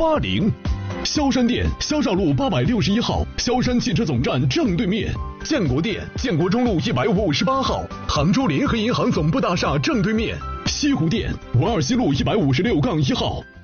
8080。萧山店，萧少路861号，萧山汽车总站正对面；建国店，建国中路158号，杭州联合银行总部大厦正对面；西湖店，文二西路156-1号。